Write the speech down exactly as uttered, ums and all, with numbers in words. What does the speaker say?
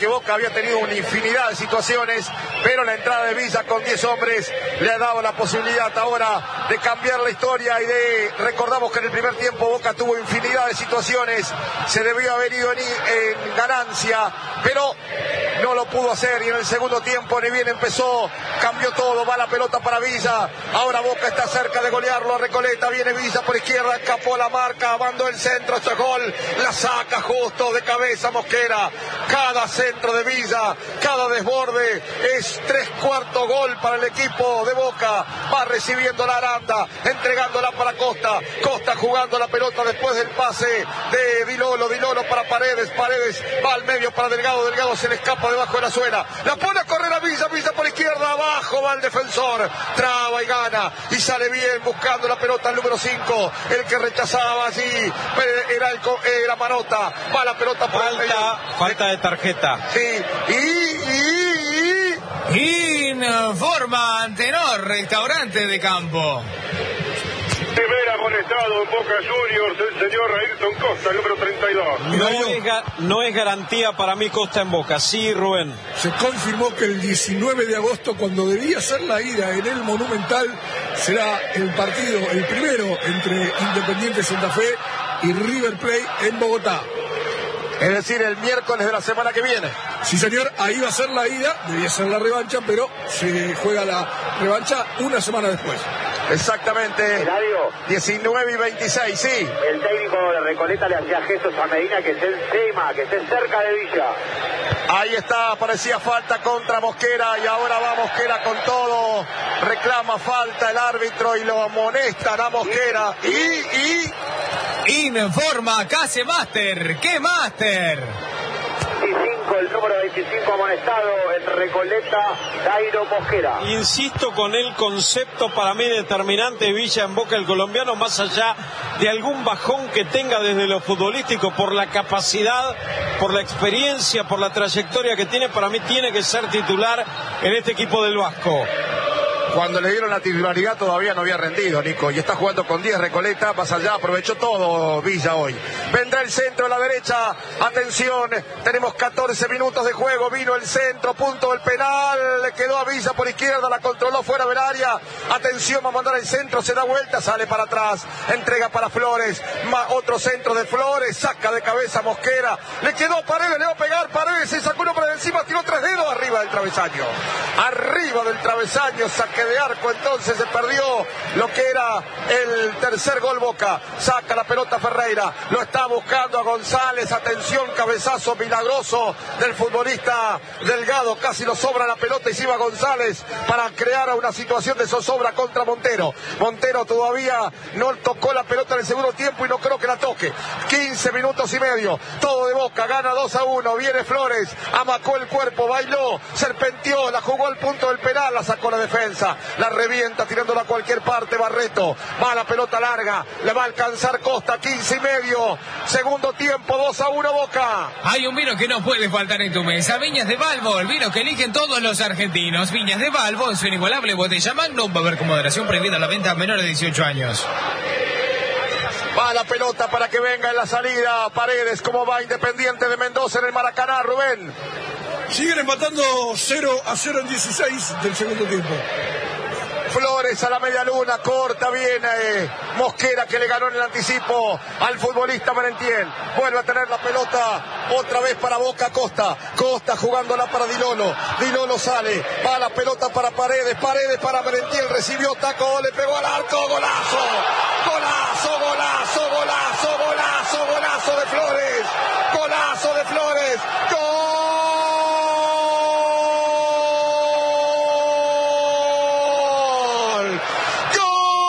que Boca había tenido una infinidad de situaciones, pero la entrada de Villa con diez hombres le ha dado la posibilidad ahora de cambiar la historia y de, recordamos que en el primer tiempo Boca tuvo infinidad de situaciones, se debió haber ido en, en ganancia, pero no lo pudo hacer, y en el segundo tiempo ni bien empezó, cambió todo, va la pelota para Villa, ahora Boca está cerca de golearlo a Recoleta, viene Villa por izquierda, escapó la marca, mandó el centro, este gol, la saca justo de cabeza Mosquera. Cada centro de Villa, cada desborde es tres cuartos gol para el equipo de Boca. Va recibiendo la Aranda, entregándola para Costa, Costa jugando la pelota después del pase de Dilolo, Dilolo para Paredes, Paredes va al medio para Delgado, Delgado se le escapa debajo de la suela, la pone a correr a Villa, Villa por izquierda, abajo va el defensor, traba y gana, y sale bien buscando la pelota el número cinco, el que rechazaba allí era, el, era Manota, va la pelota por falta, el medio. Falta de tarjeta. Sí, y... y, y... Informa Antenor, restaurante de campo. De ver amonestado en Boca Juniors el señor Ayrton Costa, el número treinta y dos. No es, no es garantía para mí Costa en Boca, sí, Rubén. Se confirmó que el diecinueve de agosto, cuando debía ser la ida en el Monumental, será el partido, el primero entre Independiente Santa Fe y River Plate en Bogotá. Es decir, el miércoles de la semana que viene. Sí, señor, ahí va a ser la ida, debía ser la revancha, pero se juega la revancha una semana después. Exactamente. Eladio. diecinueve y veintiséis, sí. El técnico de Recoleta le hacía gestos a Medina que esté encima, que esté cerca de Villa. Ahí está, parecía falta contra Mosquera y ahora va Mosquera con todo. Reclama falta el árbitro y lo amonestan a Mosquera. Y, y... Informa Case Master. ¿Qué Master? veinticinco, el número veinticinco amonestado en Recoleta, Dairo Mosquera. Insisto con el concepto para mí determinante de Villa en Boca, el colombiano, más allá de algún bajón que tenga desde lo futbolístico, por la capacidad, por la experiencia, por la trayectoria que tiene, para mí tiene que ser titular en este equipo del Vasco. Cuando le dieron la titularidad todavía no había rendido, Nico, y está jugando con diez Recoleta, más allá, aprovechó todo Villa hoy. Vendrá el centro a la derecha, atención, tenemos catorce minutos de juego, vino el centro, punto del penal, le quedó a Villa por izquierda, la controló fuera del área, atención, va a mandar el centro, se da vuelta, sale para atrás, entrega para Flores, otro centro de Flores, saca de cabeza Mosquera, le quedó a Paredes, le va a pegar Paredes, se sacó uno para encima, tiró tres dedos arriba del travesaño, arriba del travesaño, saque de arco, entonces se perdió lo que era el tercer gol Boca, saca la pelota Ferreira, lo está buscando a González, atención, cabezazo milagroso del futbolista Delgado, casi lo sobra la pelota y se iba González para crear una situación de zozobra contra Montero. Montero todavía no tocó la pelota en el segundo tiempo y no creo que la toque. quince minutos y medio, todo de Boca, gana dos a uno, viene Flores, amacó el cuerpo, bailó, serpenteó, la jugó al punto del penal, la sacó la defensa, la revienta tirándola a cualquier parte Barreto, va la pelota larga, le va a alcanzar Costa, quince y medio, segundo tiempo, dos a uno Boca. Hay un vino que no puede faltar en tu mesa, Viñas de Balbo, el vino que eligen todos los argentinos. Viñas de Balbo, en su inigualable botella Magnum, va a haber con moderación prohibida la venta a menores de dieciocho años. Va la pelota para que venga en la salida Paredes, ¿cómo va Independiente de Mendoza en el Maracaná, Rubén? Siguen empatando cero a cero en dieciséis del segundo tiempo. Flores a la media luna, corta bien eh, Mosquera, que le ganó en el anticipo al futbolista Merentiel. Vuelve a tener la pelota otra vez para Boca, Costa. Costa jugándola para Dilolo. Dilolo sale, va la pelota para Paredes. Paredes para Merentiel, recibió taco, le pegó al arco, golazo.